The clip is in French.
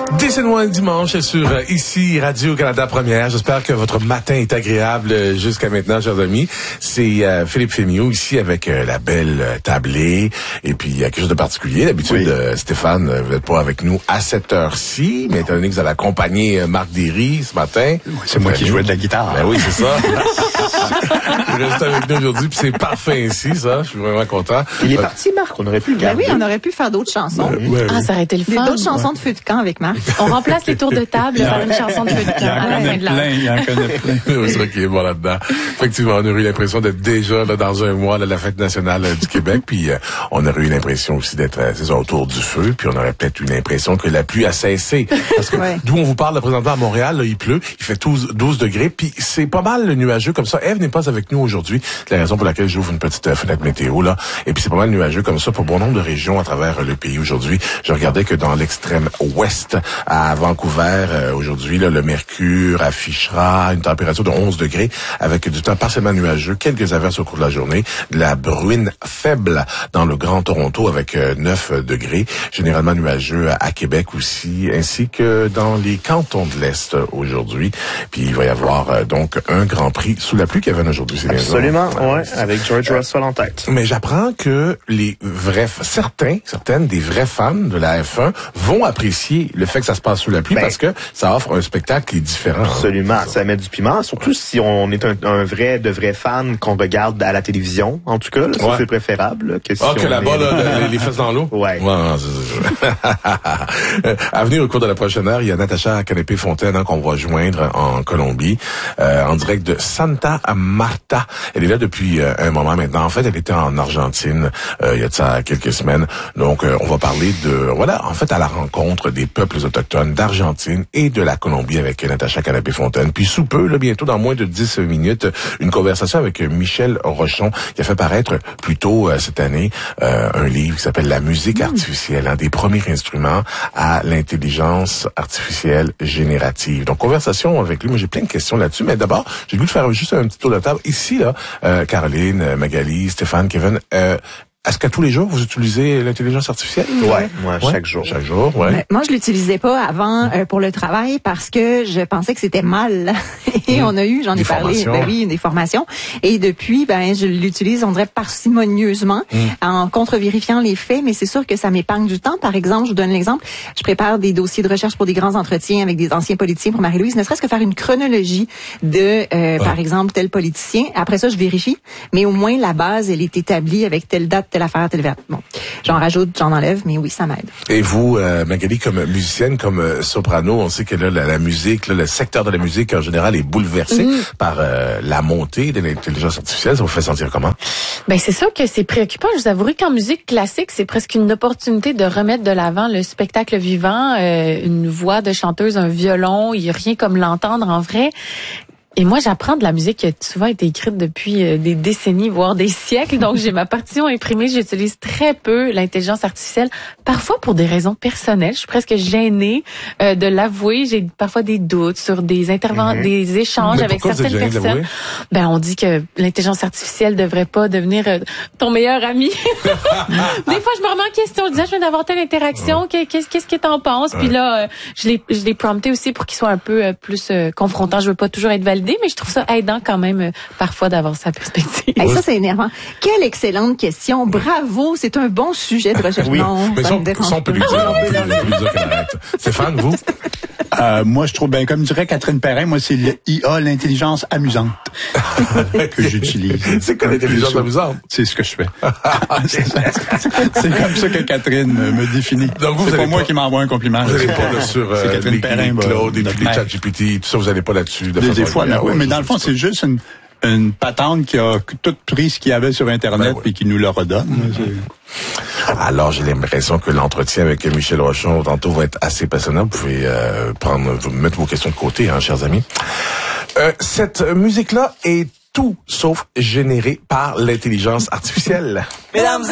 Décès-moi dimanche sur ici Radio-Canada Première. J'espère que votre matin est agréable jusqu'à maintenant, chers amis. C'est Philippe Fémiot ici avec la belle tablée. Et puis, il y a quelque chose de particulier. D'habitude, oui. Stéphane, vous n'êtes pas avec nous à cette heure-ci, mais étant donné que vous avez accompagné Marc Derry ce matin. C'est moi qui jouais de la guitare. Ben oui, c'est ça. Vous restez avec nous aujourd'hui, puis c'est parfait ainsi, ça. Je suis vraiment content. Il est parti, Marc. On aurait pu le garder. Ben oui, on aurait pu faire d'autres chansons. Ah, ça aurait été le fun. D'autres chansons de feu de camp avec Marc. On remplace les tours de table par une chanson de feu de camp à la fin de l'heure. Il en connaît plein. C'est vrai qu'il est bon là-dedans. Effectivement, on aurait eu l'impression d'être déjà là dans un mois, là, la fête nationale du Québec, puis on aurait eu l'impression aussi d'être autour du feu, puis on aurait peut-être eu l'impression que la pluie a cessé. Parce que d'où on vous parle là, présentement à Montréal, là, il pleut, il fait 12 degrés, puis c'est pas mal nuageux comme ça. Ève n'est pas avec nous aujourd'hui. C'est la raison pour laquelle j'ouvre une petite fenêtre météo là. Et puis c'est pas mal nuageux comme ça pour bon nombre de régions à travers le pays aujourd'hui. Je regardais que dans l'extrême ouest, à Vancouver, aujourd'hui, là, le mercure affichera une température de 11 degrés avec du temps partiellement nuageux, quelques averses au cours de la journée, de la bruine faible dans le Grand Toronto avec 9 degrés, généralement nuageux à Québec aussi, ainsi que dans les cantons de l'Est aujourd'hui. Puis il va y avoir donc un Grand Prix sous la pluie, Kevin, aujourd'hui. C'est bien ça? Absolument, ouais, avec George Russell en tête. Mais j'apprends que certaines des vrais fans de la F1 vont apprécier le fait que ça se passe sous la pluie parce que ça offre un spectacle qui est différent. Absolument, ça met du piment, surtout si on est un vrai fan qu'on regarde à la télévision, en tout cas, là, ça c'est préférable. Là, que si que là-bas, là, les fesses dans l'eau? Ouais. À venir au cours de la prochaine heure, il y a Natacha Canepé-Fontaine qu'on va joindre en Colombie, en direct de Santa Marta. Elle est là depuis un moment maintenant. En fait, elle était en Argentine il y a de ça quelques semaines. Donc, on va parler à la rencontre des peuples autochtones d'Argentine et de la Colombie avec Natacha Canepé-Fontaine. Puis sous peu, là, bientôt dans moins de 10 minutes, une conversation avec Michel Rochon qui a fait paraître plus tôt cette année un livre qui s'appelle La musique artificielle, un des premiers instruments à l'intelligence artificielle générative. Donc, conversation avec lui. Moi, j'ai plein de questions là-dessus, mais d'abord, j'ai voulu faire juste un petit tour de table. Ici, là, Caroline, Magali, Stéphane, Kevin, est-ce qu'à tous les jours, vous utilisez l'intelligence artificielle? Ouais, chaque jour. Chaque jour, ouais. Moi, je l'utilisais pas avant pour le travail parce que je pensais que c'était mal. Et j'en ai parlé, des formations. Et depuis, je l'utilise, on dirait, parcimonieusement, en contre-vérifiant les faits, mais c'est sûr que ça m'épargne du temps. Par exemple, je vous donne l'exemple, je prépare des dossiers de recherche pour des grands entretiens avec des anciens politiciens pour Marie-Louise, ne serait-ce que faire une chronologie de, par exemple, tel politicien. Après ça, je vérifie, mais au moins, la base, elle est établie avec telle date, telle affaire, telle verbe. Bon, j'en rajoute, j'en enlève, mais oui, ça m'aide. Et vous, Magali, comme musicienne, comme soprano, on sait que là, la musique, là, le secteur de la musique en général est bouleversé par la montée de l'intelligence artificielle. Ça vous fait sentir comment? C'est sûr que c'est préoccupant. Je vous avouerai qu'en musique classique, c'est presque une opportunité de remettre de l'avant le spectacle vivant, une voix de chanteuse, un violon, il n'y a rien comme l'entendre en vrai. Et moi, j'apprends de la musique qui a souvent été écrite depuis des décennies, voire des siècles. Donc, j'ai ma partition imprimée. J'utilise très peu l'intelligence artificielle, parfois pour des raisons personnelles. Je suis presque gênée de l'avouer. J'ai parfois des doutes sur des des échanges avec certaines personnes. On dit que l'intelligence artificielle devrait pas devenir ton meilleur ami. Des fois, je me remets en question. Je disais, je viens d'avoir telle interaction. Qu'est-ce que t'en penses? Puis là, je l'ai prompté aussi pour qu'il soit un peu plus confrontant. Je veux pas toujours être validée, mais je trouve ça aidant quand même parfois d'avoir sa perspective. Ça, c'est énervant. Quelle excellente question. Bravo, c'est un bon sujet de recherche. Oui, non, mais ça, on peut lui dire qu'elle arrête. Stéphane, vous? Moi, je trouve, comme dirait Catherine Perrin, moi, c'est l'IA, l'intelligence amusante, que j'utilise. C'est quoi l'intelligence amusante? C'est ce que je fais. C'est comme ça que Catherine me définit. Donc c'est pas moi qui m'envoie un compliment. Vous n'allez pas là, sur Catherine Perrin, Claude, et les ChatGPT, tout ça, vous n'allez pas là-dessus. Des fois, mais dans le fond, c'est juste une patente qui a tout pris ce qu'il y avait sur Internet et qui nous le redonne. Alors, j'ai l'impression que l'entretien avec Michel Rochon tantôt va être assez passionnant. Vous pouvez mettre vos questions de côté, chers amis. Cette musique-là est tout sauf générée par l'intelligence artificielle. Mesdames